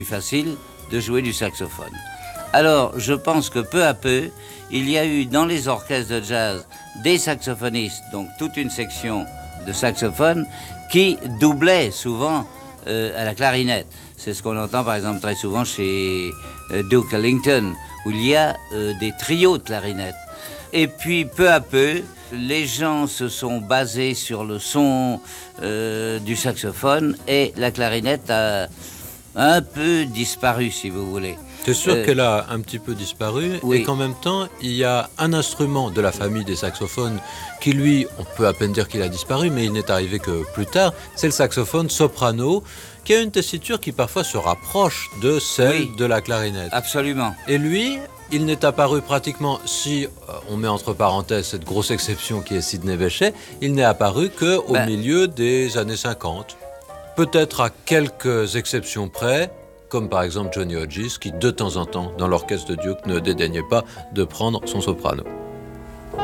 facile de jouer du saxophone. Alors, je pense que peu à peu, il y a eu dans les orchestres de jazz des saxophonistes, donc toute une section de saxophones, qui doublaient souvent à la clarinette. C'est ce qu'on entend par exemple très souvent chez Duke Ellington, où il y a des trios de clarinettes. Et puis peu à peu, les gens se sont basés sur le son du saxophone et la clarinette a un peu disparu, si vous voulez. C'est sûr qu'elle a un petit peu disparu, oui. Et qu'en même temps, il y a un instrument de la famille des saxophones qui, lui, on peut à peine dire qu'il a disparu, mais il n'est arrivé que plus tard, c'est le saxophone soprano, qui a une tessiture qui parfois se rapproche de celle de la clarinette. Absolument. Et lui, il n'est apparu pratiquement, si on met entre parenthèses cette grosse exception qui est Sidney Bechet, il n'est apparu qu'au milieu des années 50. Peut-être à quelques exceptions près, comme par exemple Johnny Hodges, qui de temps en temps, dans l'orchestre de Duke, ne dédaignait pas de prendre son soprano.